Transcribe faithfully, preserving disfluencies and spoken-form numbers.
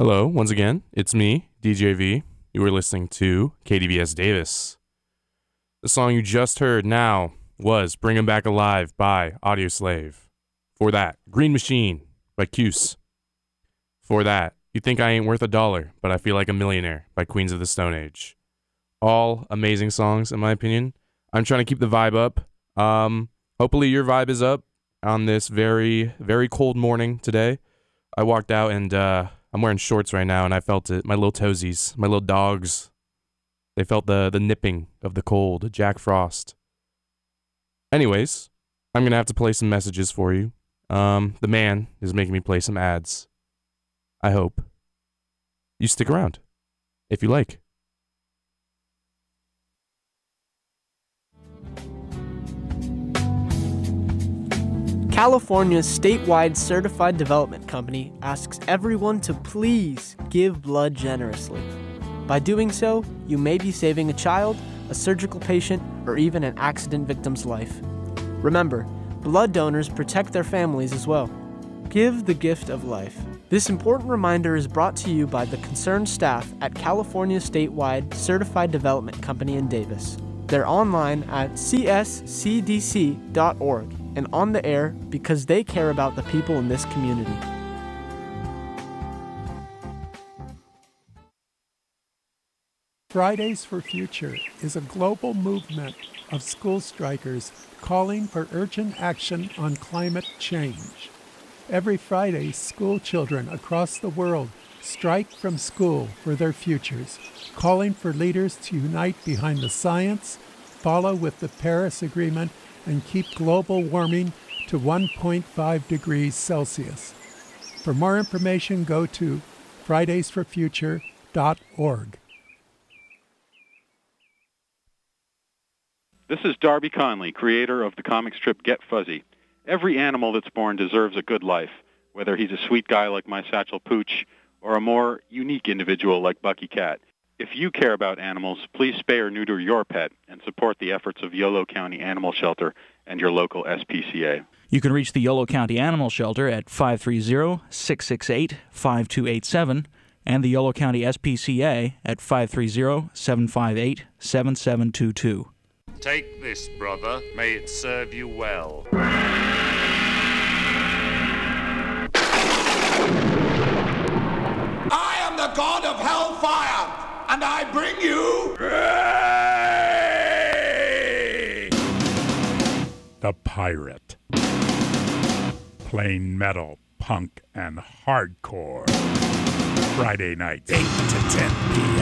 Hello, once again, it's me, D J V. You are listening to K D V S Davis. The song you just heard now was Bring 'Em Back Alive by Audioslave. For that, Green Machine by Cuse. For that, You Think I Ain't Worth a Dollar, But I Feel Like a Millionaire by Queens of the Stone Age. All amazing songs, in my opinion. I'm trying to keep the vibe up. Um, hopefully your vibe is up on this very, very cold morning today. I walked out and, uh, I'm wearing shorts right now, and I felt it. My little toesies, my little dogs, they felt the the nipping of the cold, Jack Frost. Anyways, I'm going to have to play some messages for you. Um, the man is making me play some ads. I hope you stick around, if you like. California's statewide certified development company asks everyone to please give blood generously. By doing so, you may be saving a child, a surgical patient, or even an accident victim's life. Remember, blood donors protect their families as well. Give the gift of life. This important reminder is brought to you by the concerned staff at California Statewide Certified Development Company in Davis. They're online at c s c d c dot org and on the air because they care about the people in this community. Fridays for Future is a global movement of school strikers calling for urgent action on climate change. Every Friday, school children across the world strike from school for their futures, calling for leaders to unite behind the science, follow with the Paris Agreement, and keep global warming to one point five degrees Celsius. For more information, go to fridays for future dot org. This is Darby Conley, creator of the comic strip Get Fuzzy. Every animal that's born deserves a good life, whether he's a sweet guy like my Satchel Pooch or a more unique individual like Bucky Cat. If you care about animals, please spay or neuter your pet and support the efforts of Yolo County Animal Shelter and your local S P C A. You can reach the Yolo County Animal Shelter at five three zero, six six eight, five two eight seven and the Yolo County S P C A at five three zero, seven five eight, seven seven two two. Take this, brother. May it serve you well. I am the god of hellfire! And I bring you... The Pirate. Plain metal, punk, and hardcore. Friday nights, eight to ten p.m.